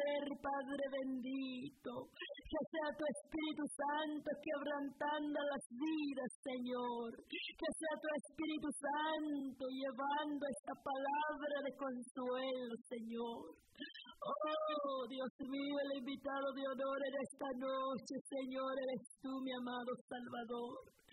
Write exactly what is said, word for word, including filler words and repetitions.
poder, Padre bendito. Que sea tu Espíritu Santo quebrantando las vidas, Señor. Que sea tu Espíritu Santo llevando esta palabra de consuelo, Señor. Oh, Dios mío, el invitado de honor en esta noche, Señor, eres tú, mi amado Salvador.